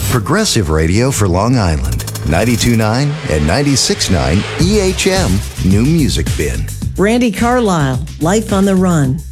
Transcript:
Progressive radio for Long Island. 92.9 and 96.9 EHM New Music Bin. Brandy Carlisle, Life on the Run.